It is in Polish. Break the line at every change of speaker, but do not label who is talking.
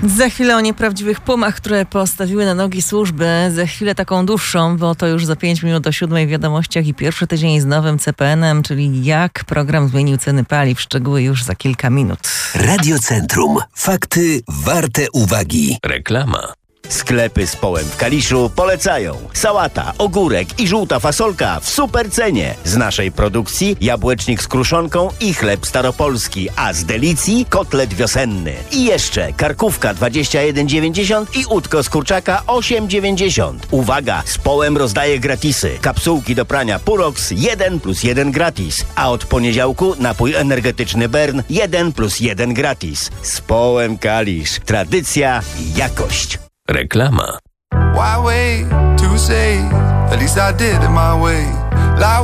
Za chwilę o nieprawdziwych pumach, które postawiły na nogi służby. Za chwilę taką dłuższą, bo to już za 5 minut do 7 w wiadomościach i pierwszy tydzień z nowym CPN-em, czyli jak program zmienił ceny paliw. Szczegóły już za kilka minut.
Radiocentrum. Fakty warte uwagi.
Reklama.
Sklepy z Połem w Kaliszu polecają. Sałata, ogórek i żółta fasolka w super cenie. Z naszej produkcji jabłecznik z kruszonką i chleb staropolski, a z Delicji kotlet wiosenny. I jeszcze karkówka 21,90 i udko z kurczaka 8,90. Uwaga, z Połem rozdaje gratisy. Kapsułki do prania Purox 1+1 gratis. A od poniedziałku napój energetyczny Bern 1+1 gratis. Z Połem Kalisz. Tradycja i jakość.
Reklama.
Why wait to say? At least I did it my way. Like